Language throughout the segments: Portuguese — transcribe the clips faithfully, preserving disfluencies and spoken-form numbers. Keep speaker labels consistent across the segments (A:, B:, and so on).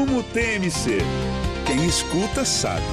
A: Como T M C. Quem escuta sabe.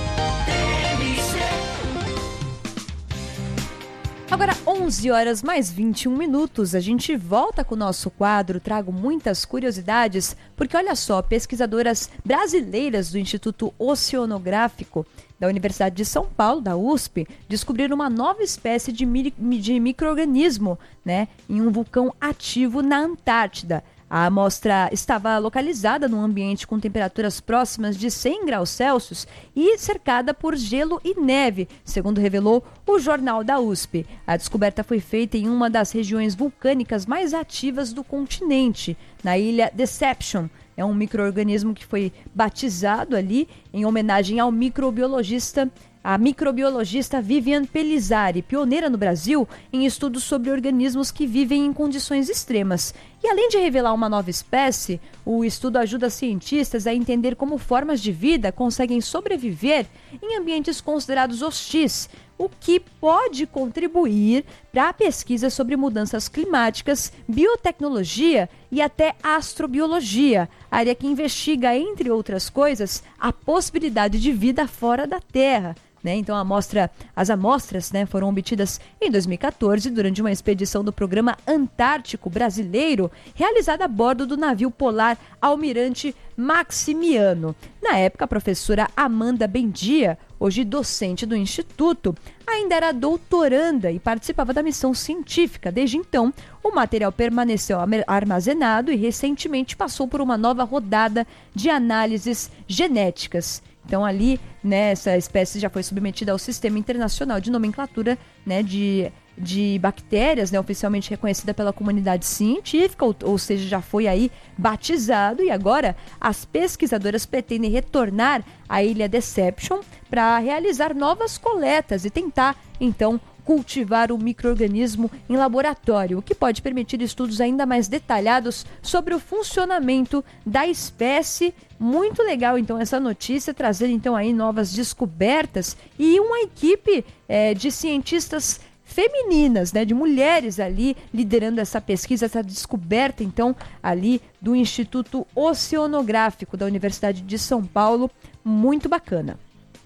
B: Agora, onze horas mais vinte e um minutos, a gente volta com o nosso quadro. Trago muitas curiosidades, porque olha só, pesquisadoras brasileiras do Instituto Oceanográfico da Universidade de São Paulo, da U S P, descobriram uma nova espécie de, mi- de micro-organismo, né, em um vulcão ativo na Antártida. A amostra estava localizada num ambiente com temperaturas próximas de cem graus Celsius e cercada por gelo e neve, segundo revelou o jornal da U S P. A descoberta foi feita em uma das regiões vulcânicas mais ativas do continente, na ilha Deception. É um micro-organismo que foi batizado ali em homenagem ao microbiologista A microbiologista Vivian Pellizzari, pioneira no Brasil em estudos sobre organismos que vivem em condições extremas. E além de revelar uma nova espécie, o estudo ajuda cientistas a entender como formas de vida conseguem sobreviver em ambientes considerados hostis, o que pode contribuir para a pesquisa sobre mudanças climáticas, biotecnologia e até astrobiologia, área que investiga, entre outras coisas, a possibilidade de vida fora da Terra. Né? Então, a amostra, as amostras, né, foram obtidas em dois mil e quatorze durante uma expedição do Programa Antártico Brasileiro realizada a bordo do navio polar Almirante Maximiano. Na época, a professora Amanda Bendia, hoje docente do Instituto, ainda era doutoranda e participava da missão científica. Desde então, o material permaneceu armazenado e recentemente passou por uma nova rodada de análises genéticas. Então, ali, né, essa espécie já foi submetida ao Sistema Internacional de Nomenclatura, né, de, de Bactérias, né, oficialmente reconhecida pela comunidade científica, ou, ou seja, já foi aí batizado, e agora as pesquisadoras pretendem retornar à Ilha Deception para realizar novas coletas e tentar, então, cultivar o micro-organismo em laboratório, o que pode permitir estudos ainda mais detalhados sobre o funcionamento da espécie. Muito legal, então, essa notícia, trazer, então, aí novas descobertas e uma equipe é, de cientistas femininas, né, de mulheres ali liderando essa pesquisa, essa descoberta, então, ali do Instituto Oceanográfico da Universidade de São Paulo. Muito bacana.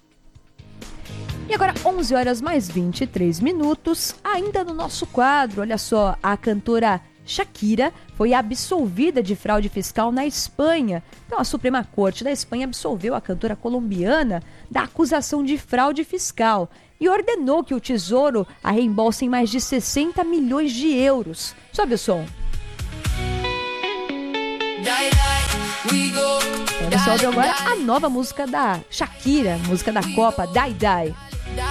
B: E agora, onze horas mais vinte e três minutos, ainda no nosso quadro, olha só, a cantora Shakira foi absolvida de fraude fiscal na Espanha. Então, a Suprema Corte da Espanha absolveu a cantora colombiana da acusação de fraude fiscal e ordenou que o Tesouro a reembolse em mais de sessenta milhões de euros. Sobe o som. Então, sobe agora a nova música da Shakira, música da Copa, Die Die.